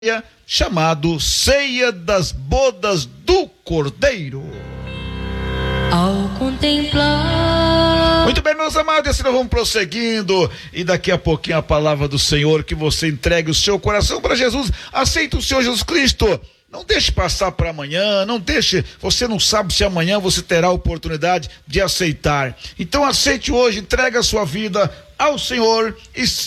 chamado Ceia das Bodas do Cordeiro. Ao contemplar. Muito bem, meus amados, assim nós vamos prosseguindo, e daqui a pouquinho a palavra do Senhor, que você entregue o seu coração para Jesus, aceita o Senhor Jesus Cristo. Não deixe passar para amanhã, não deixe, você não sabe se amanhã você terá a oportunidade de aceitar. Então aceite hoje, entregue a sua vida ao Senhor e